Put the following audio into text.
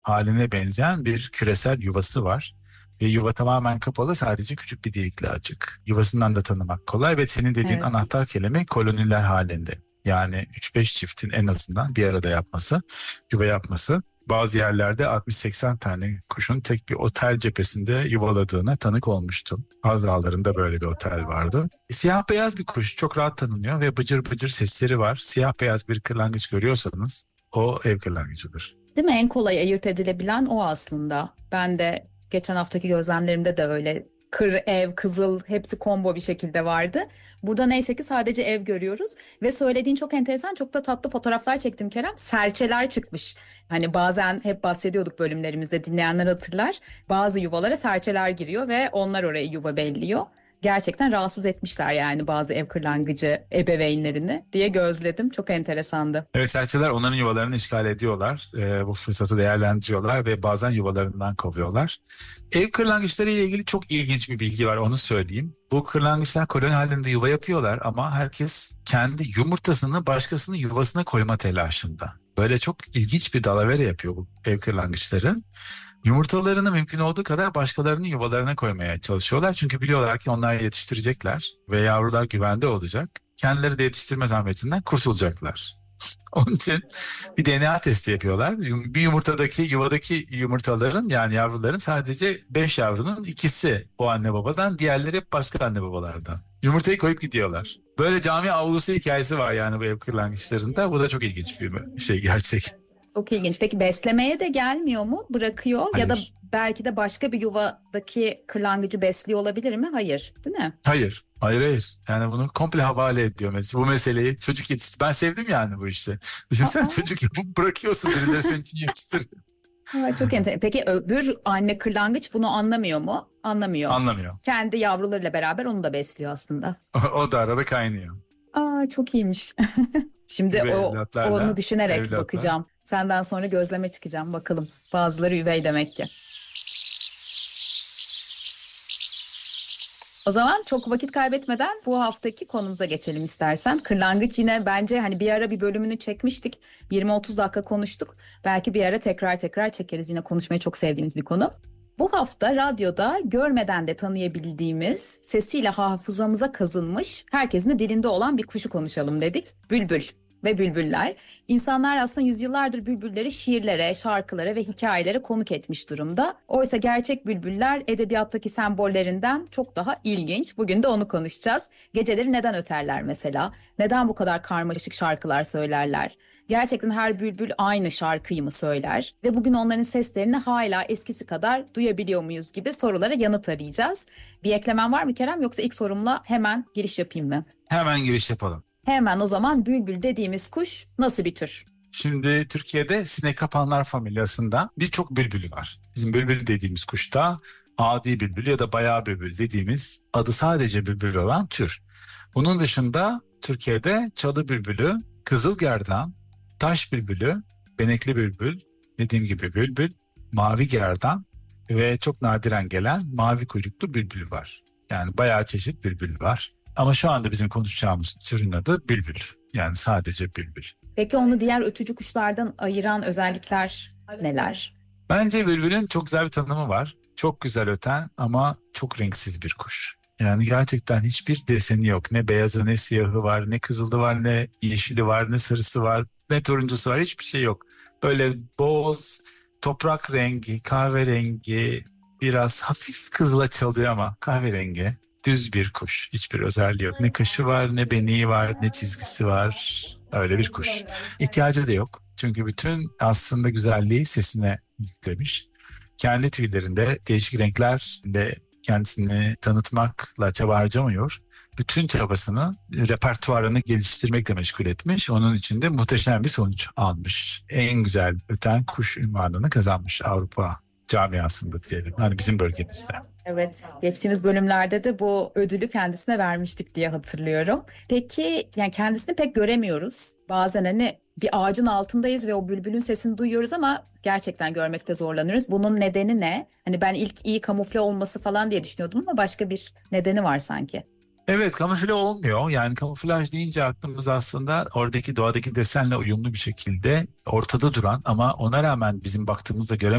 haline benzeyen bir küresel yuvası var. Ve yuva tamamen kapalı, sadece küçük bir delikle açık. Yuvasından da tanımak kolay ve senin dediğin Evet. anahtar kelime koloniler halinde. Yani 3-5 çiftin en azından bir arada yapması, yuva yapması. Bazı yerlerde 60-80 tane kuşun tek bir otel cephesinde yuvaladığına tanık olmuştum. Kaz Dağları'nda böyle bir otel vardı. Siyah beyaz bir kuş, çok rahat tanınıyor ve bıcır bıcır sesleri var. Siyah beyaz bir kırlangıç görüyorsanız o ev kırlangıcıdır. Değil mi? En kolay ayırt edilebilen o aslında. Ben de geçen haftaki gözlemlerimde de öyle kır, ev, kızıl hepsi combo bir şekilde vardı. Burada neyse ki sadece ev görüyoruz ve söylediğin çok enteresan, çok da tatlı fotoğraflar çektim Kerem. Serçeler çıkmış. Hani bazen hep bahsediyorduk bölümlerimizde, dinleyenler hatırlar. Bazı yuvalara serçeler giriyor ve onlar oraya yuva belliyor. Gerçekten rahatsız etmişler yani bazı ev kırlangıcı ebeveynlerini diye gözledim. Çok enteresandı. Evet, serçeler onların yuvalarını işgal ediyorlar. Bu fırsatı değerlendiriyorlar ve bazen yuvalarından kovuyorlar. Ev kırlangıçları ile ilgili çok ilginç bir bilgi var, onu söyleyeyim. Bu kırlangıçlar koloni halinde yuva yapıyorlar ama herkes kendi yumurtasını başkasının yuvasına koyma telaşında. Böyle çok ilginç bir dalavere yapıyor bu ev kırlangıçları. Yumurtalarını mümkün olduğu kadar başkalarının yuvalarına koymaya çalışıyorlar. Çünkü biliyorlar ki onlar yetiştirecekler ve yavrular güvende olacak. Kendileri de yetiştirme zahmetinden kurtulacaklar. Onun için bir DNA testi yapıyorlar. Bir yumurtadaki, yuvadaki yumurtaların, yani yavruların sadece 5 yavrunun ikisi o anne babadan, diğerleri hep başka anne babalardan. Yumurtayı koyup gidiyorlar. Böyle cami avlusu hikayesi var yani bu ev kırlangıçlarında. Bu da çok ilginç bir şey, gerçek. Çok ilginç. Peki beslemeye de gelmiyor mu? Bırakıyor ya da Hayır. belki de başka bir yuvadaki kırlangıcı besliyor olabilir mi? Hayır, değil mi? Hayır. Hayır, hayır. Yani bunu komple havale ediyor mesela. Bu meseleyi çocuk yetiştir. Ben sevdim yani bu işte. Düşünsene, Aa, çocuk yapıp bırakıyorsun, birileri senin için yetiştir. çok enteresan. Peki öbür anne kırlangıç bunu anlamıyor mu? Anlamıyor. Anlamıyor. Kendi yavrularıyla beraber onu da besliyor aslında. O da arada kaynıyor. Aa, çok iyiymiş. Şimdi Üvey onu evlatlarla düşünerek evlatlar. bakacağım. Senden sonra gözleme çıkacağım bakalım. Bazıları üvey demek ki. O zaman çok vakit kaybetmeden bu haftaki konumuza geçelim istersen. Kırlangıç yine bence hani bir ara bir bölümünü çekmiştik. 20-30 dakika konuştuk. Belki bir ara tekrar çekeriz. Yine konuşmayı çok sevdiğimiz bir konu. Bu hafta radyoda görmeden de tanıyabildiğimiz, sesiyle hafızamıza kazınmış, herkesin de dilinde olan bir kuşu konuşalım dedik. Bülbül ve bülbüller. İnsanlar aslında yüzyıllardır bülbülleri şiirlere, şarkılara ve hikayelere konuk etmiş durumda. Oysa gerçek bülbüller edebiyattaki sembollerinden çok daha ilginç. Bugün de onu konuşacağız. Geceleri neden öterler mesela? Neden bu kadar karmaşık şarkılar söylerler? Gerçekten her bülbül aynı şarkıyı mı söyler? Ve bugün onların seslerini hala eskisi kadar duyabiliyor muyuz gibi sorulara yanıt arayacağız. Bir eklemen var mı Kerem, yoksa ilk sorumla hemen giriş yapayım mı? Hemen giriş yapalım. Hemen o zaman, bülbül dediğimiz kuş nasıl bir tür? Şimdi Türkiye'de sinek kapanlar familyasında birçok bülbül var. Bizim bülbül dediğimiz kuşta adi bülbül ya da bayağı bülbül dediğimiz, adı sadece bülbül olan tür. Bunun dışında Türkiye'de çalı bülbülü, kızılgerdan, taş bülbülü, benekli bülbül, dediğim gibi bülbül, mavi gerdan ve çok nadiren gelen mavi kuyruklu bülbül var. Yani bayağı çeşit bülbül var. Ama şu anda bizim konuşacağımız türün adı bülbül. Yani sadece bülbül. Peki onu diğer ötücü kuşlardan ayıran özellikler neler? Bence bülbülün çok güzel bir tanımı var. Çok güzel öten ama çok renksiz bir kuş. Yani gerçekten hiçbir deseni yok. Ne beyazı ne siyahı var, ne kızılı var, ne yeşili var, ne sarısı var, ne turuncusu var. Hiçbir şey yok. Böyle boz, toprak rengi, kahverengi, biraz hafif kızıla çalıyor ama kahverengi. Düz bir kuş. Hiçbir özelliği yok. Ne kaşı var, ne beniği var, ne çizgisi var. Öyle bir kuş. İhtiyacı da yok. Çünkü bütün aslında güzelliği sesine yüklemiş. Kendi tüylerinde değişik renklerle kendisini tanıtmakla çaba harcamıyor. Bütün çabasını repertuarını geliştirmekle meşgul etmiş. Onun için de muhteşem bir sonuç almış. En güzel öten kuş unvanını kazanmış Avrupa camiasında diyelim. Hani bizim bölgemizde. Evet, geçtiğimiz bölümlerde de bu ödülü kendisine vermiştik diye hatırlıyorum. Peki yani kendisini pek göremiyoruz. Bazen hani bir ağacın altındayız ve o bülbülün sesini duyuyoruz ama gerçekten görmekte zorlanıyoruz. Bunun nedeni ne? Hani ben ilk iyi kamufle olması falan diye düşünüyordum ama başka bir nedeni var sanki. Evet, kamufle olmuyor. Yani kamuflaj deyince aklımız aslında oradaki doğadaki desenle uyumlu bir şekilde ortada duran ama ona rağmen bizim baktığımızda